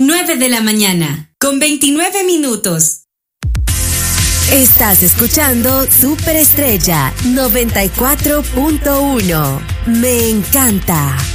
9 de la mañana, con 29 minutos. Estás escuchando Superestrella 94.1. Me encanta.